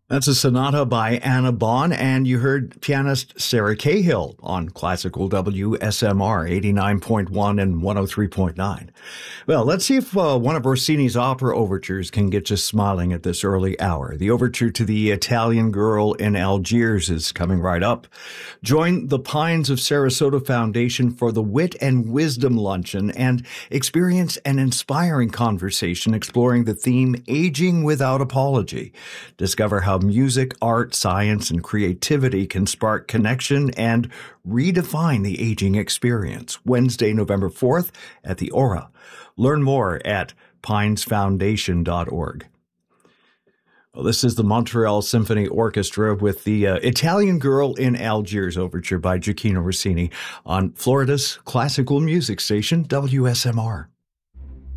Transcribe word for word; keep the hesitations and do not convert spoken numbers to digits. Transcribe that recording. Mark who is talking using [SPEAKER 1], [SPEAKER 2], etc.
[SPEAKER 1] That's a sonata by Anna Bonn, and you heard pianist Sarah Cahill on classical W S M R eighty-nine point one and one oh three point nine. Well, let's see if uh, one of Rossini's opera overtures can get you smiling at this early hour. The overture to The Italian Girl in Algiers is coming right up. Join the Pines of Sarasota Foundation for the Wit and Wisdom Luncheon and experience an inspiring conversation exploring the theme Aging Without Apology. Discover how music, art, science, and creativity can spark connection and redefine the aging experience. Wednesday, November fourth at the Aura. Learn more at pines foundation dot org. Well, this is the Montreal Symphony Orchestra with the uh, Italian Girl in Algiers overture by Gioacchino Rossini on Florida's classical music station, W S M R.